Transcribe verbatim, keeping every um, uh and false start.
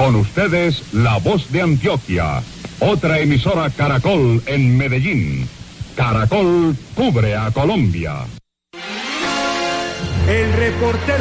Con ustedes, La Voz de Antioquia, otra emisora Caracol en Medellín. Caracol cubre a Colombia. El reportero